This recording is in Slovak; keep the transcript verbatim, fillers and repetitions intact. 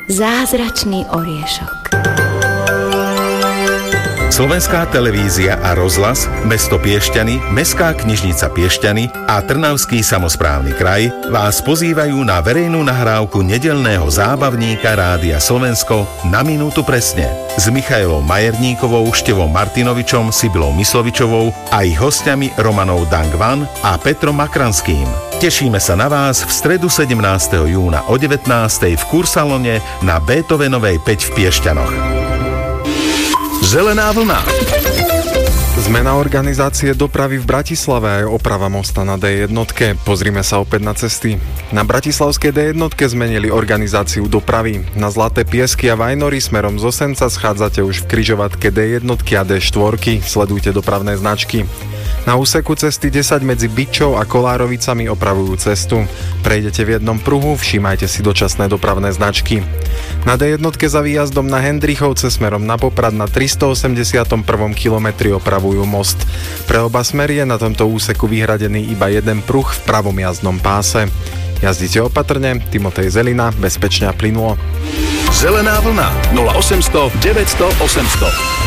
Zázračný oriešok. Slovenská televízia a rozhlas, mesto Piešťany, Mestská knižnica Piešťany a Trnavský samosprávny kraj vás pozývajú na verejnú nahrávku nedeľného zábavníka Rádia Slovensko Na minútu presne s Michailou Majerníkovou, Števom Martinovičom, Sibylou Myslovičovou a ich hostiami Romanou Dangvan a Petrom Makranským. Tešíme sa na vás v stredu sedemnásteho júna o devätnástej v Kursalone na Beethovenovej päť v Piešťanoch. Zelená vlna. Zmena organizácie dopravy v Bratislave a aj oprava mosta na dé jedna. Pozrime sa opäť na cesty. Na bratislavskej dé jedna zmenili organizáciu dopravy. Na Zlaté Piesky a Vajnory smerom z Osenca schádzate už v križovatke dé jedna a dé štyri. Sledujte dopravné značky. Na úseku cesty desať medzi Byčou a Kolárovicami opravujú cestu. Prejdete v jednom pruhu, všímajte si dočasné dopravné značky. Na dé jedna za výjazdom na Hendrichovce smerom na Poprad na tristoosemdesiatom prvom kilometri opravujú most. Pre oba smery je na tomto úseku vyhradený iba jeden pruh v pravom jazdnom páse. Jazdite opatrne, Timotej Zelina, bezpečne a plynulo. Zelená vlna nula osemsto deväťsto osemsto.